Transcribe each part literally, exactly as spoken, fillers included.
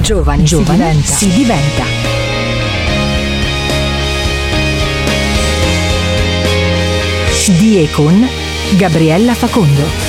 Giovani, Giovani si diventa. Di e con Gabriella Facondo.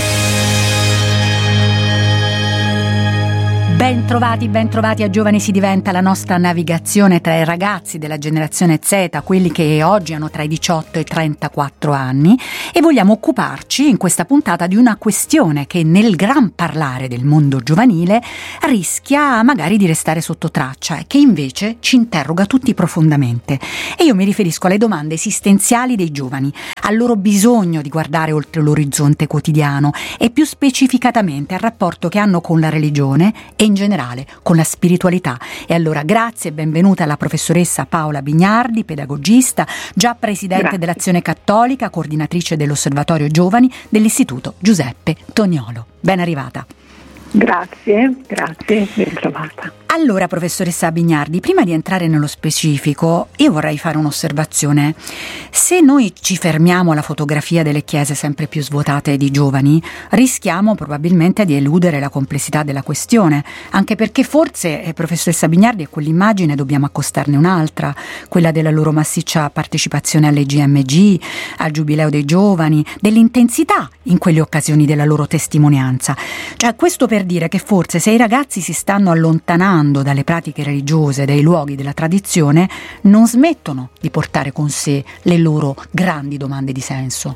Ben trovati, ben trovati a Giovani si diventa, la nostra navigazione tra i ragazzi della generazione Z, quelli che oggi hanno tra i diciotto e i trentaquattro anni, e vogliamo occuparci in questa puntata di una questione che nel gran parlare del mondo giovanile rischia magari di restare sotto traccia e che invece ci interroga tutti profondamente. E io mi riferisco alle domande esistenziali dei giovani, al loro bisogno di guardare oltre l'orizzonte quotidiano e più specificatamente al rapporto che hanno con la religione e in generale con la spiritualità. E allora grazie e benvenuta alla professoressa Paola Bignardi, pedagogista, già presidente grazie. dell'Azione Cattolica, coordinatrice dell'Osservatorio Giovani dell'Istituto Giuseppe Toniolo. Ben arrivata. Grazie, grazie, ben trovata. Allora, professoressa Bignardi, prima di entrare nello specifico, io vorrei fare un'osservazione. Se noi ci fermiamo alla fotografia delle chiese sempre più svuotate di giovani, rischiamo probabilmente di eludere la complessità della questione, anche perché forse, eh, professoressa Bignardi, a quell'immagine dobbiamo accostarne un'altra, quella della loro massiccia partecipazione alle G M G, al Giubileo dei Giovani, dell'intensità in quelle occasioni della loro testimonianza. Cioè, questo per dire che forse se i ragazzi si stanno allontanando dalle pratiche religiose, dai luoghi della tradizione, non smettono di portare con sé le loro grandi domande di senso.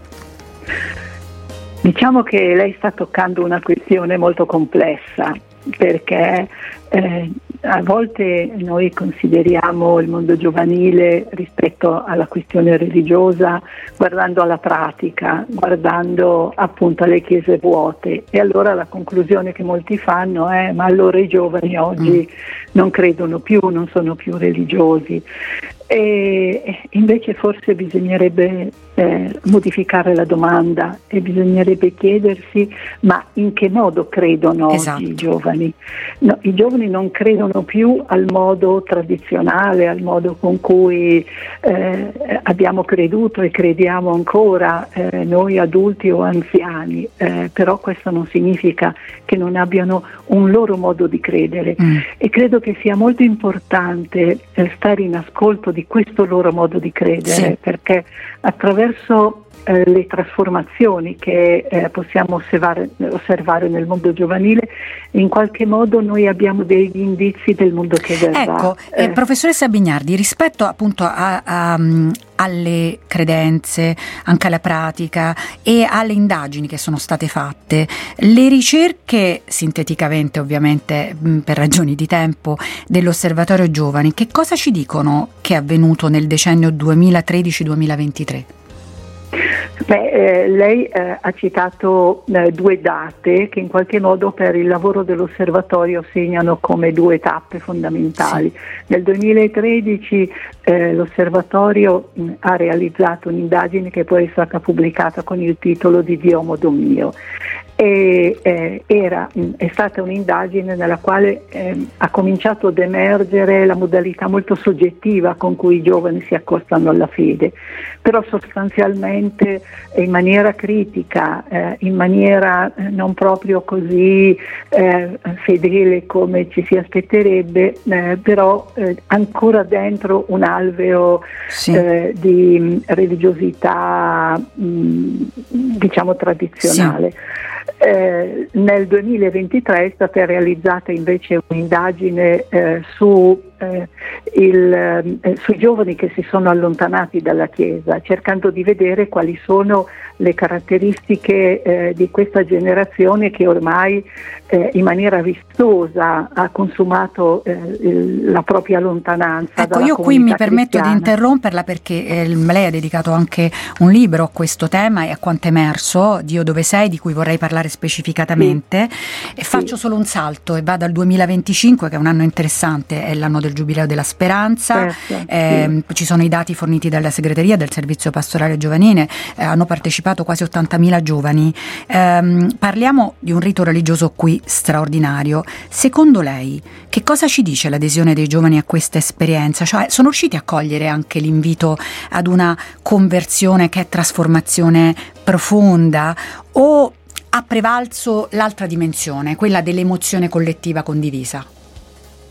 Diciamo che lei sta toccando una questione molto complessa, perché eh, a volte noi consideriamo il mondo giovanile rispetto alla questione religiosa guardando alla pratica, guardando appunto alle chiese vuote, e allora la conclusione che molti fanno è: ma allora i giovani oggi mm. non credono più, non sono più religiosi. E invece forse bisognerebbe eh, modificare la domanda e bisognerebbe chiedersi: ma in che modo credono esatto. oggi i giovani? No, i giovani non credono più al modo tradizionale, al modo con cui eh, abbiamo creduto e crediamo ancora eh, noi adulti o anziani, eh, però questo non significa che non abbiano un loro modo di credere mm. e credo che sia molto importante eh, stare in ascolto di questo loro modo di credere, sì. perché attraverso eh, le trasformazioni che eh, possiamo osservare, osservare nel mondo giovanile, in qualche modo noi abbiamo degli indizi del mondo che verrà. Ecco, eh, eh. professoressa Bignardi, rispetto appunto a, a, alle credenze, anche alla pratica e alle indagini che sono state fatte, le ricerche, sinteticamente ovviamente per ragioni di tempo, dell'Osservatorio Giovani, che cosa ci dicono che è avvenuto nel decennio duemilatredici duemilaventitré? Beh, eh, lei eh, ha citato eh, due date che in qualche modo per il lavoro dell'osservatorio segnano come due tappe fondamentali. Sì. Nel duemilatredici eh, l'osservatorio mh, ha realizzato un'indagine che poi è stata pubblicata con il titolo di Dio modo mio. E, eh, era, mh, è stata un'indagine nella quale eh, ha cominciato ad emergere la modalità molto soggettiva con cui i giovani si accostano alla fede, però sostanzialmente in maniera critica, eh, in maniera eh, non proprio così eh, fedele come ci si aspetterebbe, eh, però eh, ancora dentro un alveo sì. eh, di mh, religiosità mh, diciamo tradizionale. Sì. Eh, nel duemilaventitré è stata realizzata invece un'indagine eh, su, eh, il, eh, sui giovani che si sono allontanati dalla Chiesa, cercando di vedere quali sono le caratteristiche eh, di questa generazione che ormai eh, in maniera vistosa ha consumato eh, il, la propria lontananza. Ecco, io qui mi permetto cristiana. di interromperla perché eh, lei ha dedicato anche un libro a questo tema e a quanto è emerso, Dio dove sei, di cui vorrei parlare specificatamente, sì. e faccio sì. solo un salto e vado al duemilaventicinque, che è un anno interessante, è l'anno del Giubileo della Speranza. Certo, eh, sì. Ci sono i dati forniti dalla segreteria del Servizio Pastorale Giovanile, eh, hanno partecipato quasi ottantamila giovani. Eh, parliamo di un rito religioso qui straordinario. Secondo lei, che cosa ci dice l'adesione dei giovani a questa esperienza? Cioè, sono riusciti a cogliere anche l'invito ad una conversione che è trasformazione profonda, o ha prevalso l'altra dimensione, quella dell'emozione collettiva condivisa?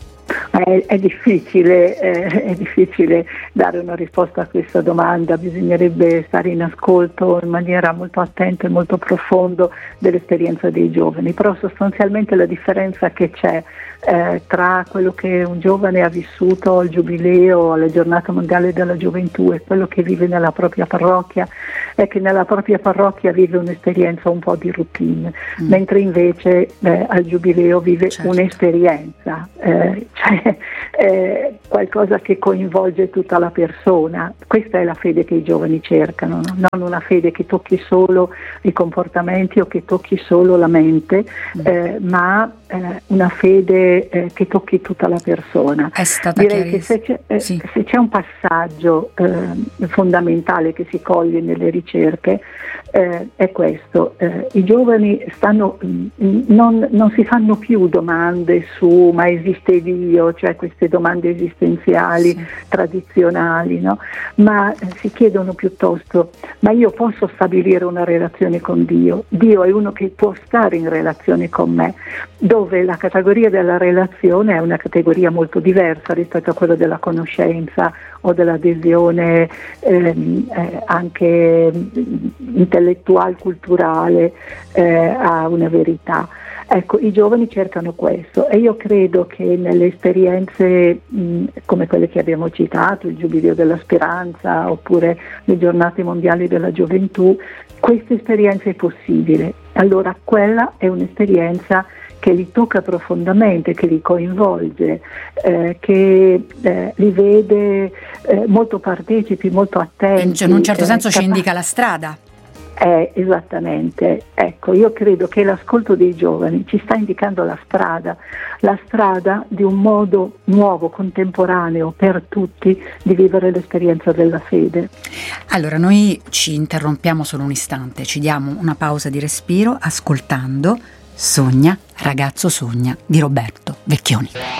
È, è, difficile, è, è difficile dare una risposta a questa domanda, bisognerebbe stare in ascolto in maniera molto attenta e molto profonda dell'esperienza dei giovani, però sostanzialmente la differenza che c'è eh, tra quello che un giovane ha vissuto al Giubileo, alla Giornata Mondiale della Gioventù e quello che vive nella propria parrocchia è che nella propria parrocchia vive un'esperienza un po' di routine, mm. mentre invece eh, al Giubileo vive certo. un'esperienza, eh, cioè eh, qualcosa che coinvolge tutta la persona. Questa è la fede che i giovani cercano, no? Non una fede che tocchi solo i comportamenti o che tocchi solo la mente, mm. eh, ma eh, una fede eh, che tocchi tutta la persona. È stata Direi che se c'è, eh, sì. se c'è un passaggio eh, fondamentale che si coglie nelle ricerche eh, è questo: eh, i giovani stanno mh, non, non si fanno più domande su ma esiste Dio, cioè queste domande esistenziali sì. tradizionali, no? Ma eh, si chiedono piuttosto: ma io posso stabilire una relazione con Dio? Dio è uno che può stare in relazione con me, dove la categoria della relazione è una categoria molto diversa rispetto a quella della conoscenza o dell'adesione ehm, eh, anche intellettuale, culturale eh, a una verità. Ecco, i giovani cercano questo e io credo che nelle esperienze mh, come quelle che abbiamo citato, il Giubileo della Speranza oppure le Giornate Mondiali della Gioventù, questa esperienza è possibile. Allora quella è un'esperienza che li tocca profondamente, che li coinvolge, eh, che eh, li vede eh, molto partecipi, molto attenti. In un certo senso eh, ci indica la strada. Eh, esattamente, ecco, io credo che l'ascolto dei giovani ci sta indicando la strada, la strada di un modo nuovo, contemporaneo per tutti di vivere l'esperienza della fede. Allora noi ci interrompiamo solo un istante, ci diamo una pausa di respiro ascoltando Sogna, ragazzo sogna di Roberto Vecchioni.